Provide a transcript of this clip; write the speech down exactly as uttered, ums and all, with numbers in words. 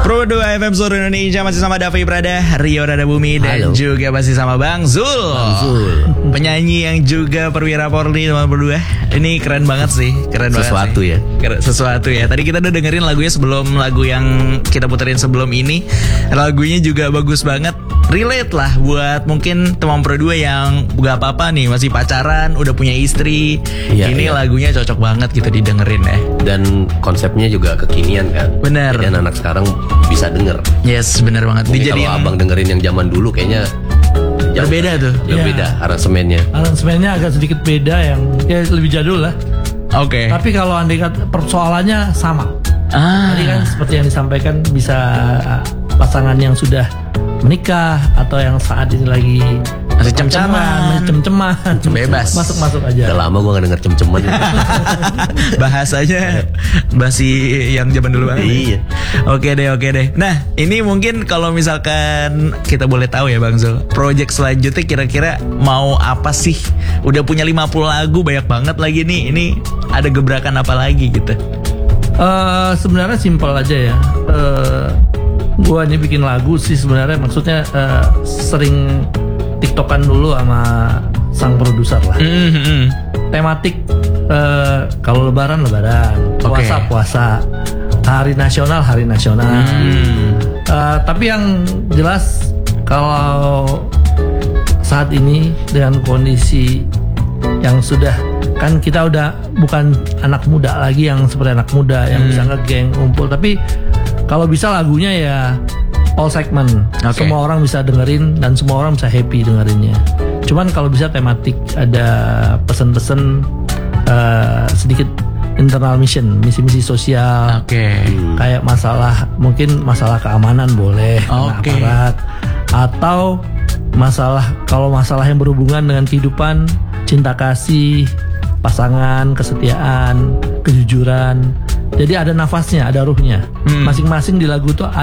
Pro dua F M seluruh Indonesia masih sama Davi Prada, Rio Rada Bumi, dan Halo. juga masih sama Bang Zul, Bang Zul. penyanyi yang juga perwira Polri teman berdua. Ini keren banget sih, keren Sesuatu banget sih. ya. Keren, sesuatu ya. Tadi kita udah dengerin lagunya sebelum lagu yang kita puterin sebelum ini. Lagunya juga bagus banget. Relate lah buat mungkin teman Pro dua yang gak apa-apa nih, masih pacaran, udah punya istri. Iya, Ini iya. lagunya cocok banget gitu didengerin ya. Dan konsepnya juga kekinian kan. Bener. Jadi anak sekarang bisa denger. Yes, bener banget. Mungkin Dijadiin kalau abang dengerin yang zaman dulu kayaknya jauh. berbeda tuh. Ya Iya. beda aransemennya. Aransemennya agak sedikit beda, yang ya lebih jadul lah. Oke. Tapi kalau andai kata persoalannya sama. Ah. Tadi kan seperti yang disampaikan, bisa pasangan yang sudah menikah atau yang saat ini lagi Masih cem-ceman. masih cem-ceman, Bebas. masuk-masuk Udah aja. lama gue gak denger cem-ceman. Bahasanya masih yang zaman dulu banget. Iya. Oke deh, oke deh. Nah, ini mungkin kalau misalkan kita boleh tahu ya Bang Zul, project selanjutnya kira-kira mau apa sih? Udah punya lima puluh lagu, banyak banget lagi nih. Ini ada gebrakan apa lagi gitu? Eh, sebenarnya simpel aja ya. Eh, gua ini bikin lagu sih sebenarnya, maksudnya eh, sering tiktokan dulu sama sang produser lah. Mm-hmm. Tematik, eh, kalau lebaran lebaran, Oke. puasa puasa, hari nasional hari nasional. Hmm. Eh, tapi yang jelas kalau saat ini dengan kondisi yang sudah, kan kita udah bukan anak muda lagi yang seperti anak muda yang Hmm. bisa ngegeng ngumpul, tapi kalau bisa lagunya ya all segment, Oke. semua orang bisa dengerin dan semua orang bisa happy dengerinnya. Cuman kalau bisa tematik, ada pesan-pesan, eh, sedikit internal mission, misi-misi sosial. Oke. Kayak masalah, mungkin masalah keamanan boleh, kena Oke. aparat, atau masalah, kalau masalah yang berhubungan dengan kehidupan, cinta kasih, pasangan, kesetiaan, kejujuran. Jadi ada nafasnya, ada ruhnya. Hmm. Masing-masing di lagu itu